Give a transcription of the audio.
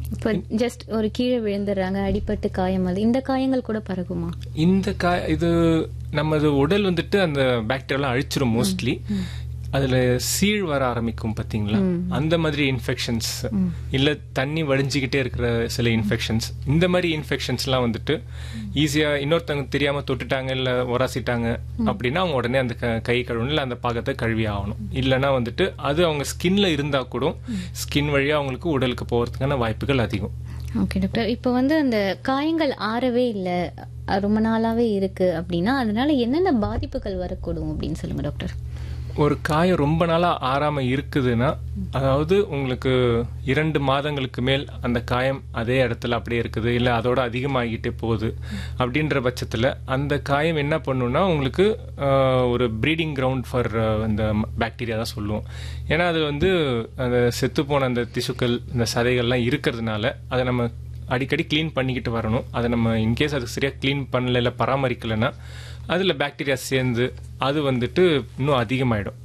இப்போ ஜஸ்ட் ஒரு கீழே விழுந்துடுறாங்க, அடிபட்டு காயம், அது இந்த காயங்கள் கூட பரகுமா? இது நமது உடல் வந்துட்டு அந்த பாக்டீரியாலாம் அழிச்சிரும் மோஸ்ட்லி. அதுல சீழ் வர ஆரம்பிக்கும் பாத்தீங்களா, அந்த மாதிரி இன்ஃபெக்ஷன்ஸ், இல்ல தண்ணி வடிஞ்சுக்கிட்டே இருக்கிற சில இன்ஃபெக்ஷன்ஸ், இந்த மாதிரி இன்ஃபெக்ஷன்ஸ் எல்லாம் வந்துட்டு ஈஸியா இன்னொருத்தவங்க தெரியாம தொட்டுட்டாங்க இல்ல உராசிட்டாங்க அப்படின்னா அவங்க உடனே அந்த கை கழுவணும், இல்ல அந்த பாகத்தை கழுவி ஆகணும். இல்லைன்னா வந்துட்டு அது அவங்க ஸ்கின்ல இருந்தா கூட ஸ்கின் வழியா அவங்களுக்கு உடலுக்கு போறதுக்கான வாய்ப்புகள் அதிகம். ஓகே டாக்டர், இப்போ அந்த காயங்கள் ஆறவே இல்லை, ரொம்ப நாளாவே இருக்கு அப்படின்னா அதனால என்னென்ன பாதிப்புகள் வரக்கூடும் அப்படின்னு சொல்லுங்க டாக்டர். ஒரு காயம் ரொம்ப நாளா ஆறாம இருக்குதுன்னா, அதாவது உங்களுக்கு 2 மாதங்களுக்கு மேல் அந்த காயம் அதே இடத்துல அப்படியே இருக்குது, இல்ல அதோட அதிகமாகிட்டே போகுது அப்படின்ற பட்சத்துல அந்த காயம் என்ன பண்ணுன்னா உங்களுக்கு ஒரு ப்ரீடிங் கிரவுண்ட் ஃபார் இந்த பாக்டீரியா தான் சொல்லுவோம். ஏன்னா அது அந்த செத்து போன அந்த திசுக்கள், இந்த சதைகள்லாம் இருக்கிறதுனால அதை நம்ம அடிக்கடி கிளீன் பண்ணிக்கிட்டு வரணும். அதை நம்ம இன்கேஸ் அது சரியா கிளீன் பண்ணல, இல்லை பராமரிக்கலைன்னா அதில் பாக்டீரியா சேர்ந்து அது இன்னும் அதிகமாயிடும்.